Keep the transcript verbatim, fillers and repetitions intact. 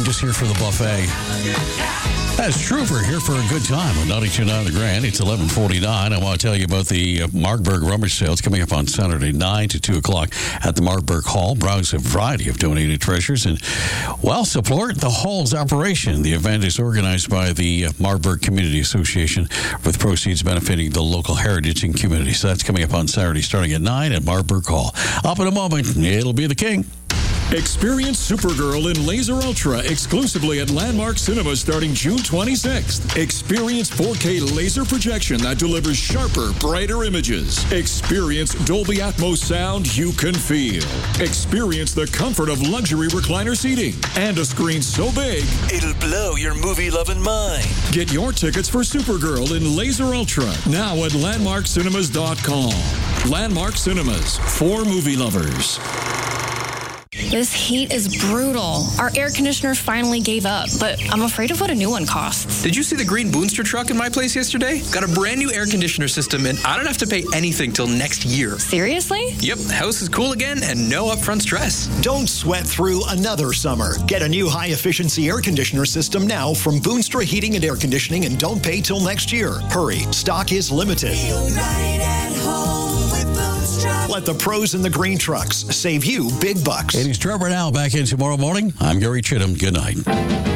just here for the buffet. That's true. We're here for a good time with ninety-two point nine The Grand. It's eleven forty-nine. I want to tell you about the uh, Markburg Rummage Sale. It's coming up on Saturday, nine to two o'clock at the Markburg Hall. Browse a variety of donated treasures and, well, support the Hall's operation. The event is organized by the uh, Markburg Community Association with proceeds benefiting the local heritage and community. So that's coming up on Saturday starting at nine at Markburg Hall. Up in a moment, it'll be the King. Experience Supergirl in Laser Ultra exclusively at Landmark Cinemas starting June twenty-sixth. Experience four K laser projection that delivers sharper, brighter images. Experience Dolby Atmos sound you can feel. Experience the comfort of luxury recliner seating and a screen so big it'll blow your movie-loving mind. Get your tickets for Supergirl in Laser Ultra now at landmark cinemas dot com. Landmark Cinemas, for movie lovers. This heat is brutal. Our air conditioner finally gave up, but I'm afraid of what a new one costs. Did you see the green Boonstra truck in my place yesterday? Got a brand new air conditioner system, and I don't have to pay anything till next year. Seriously? Yep, house is cool again and no upfront stress. Don't sweat through another summer. Get a new high-efficiency air conditioner system now from Boonstra Heating and Air Conditioning and don't pay till next year. Hurry, stock is limited. Feel right at home with Boonstra. Let the pros in the green trucks save you big bucks. It is Trevor now back in tomorrow morning. I'm Gary Chittum. Good night.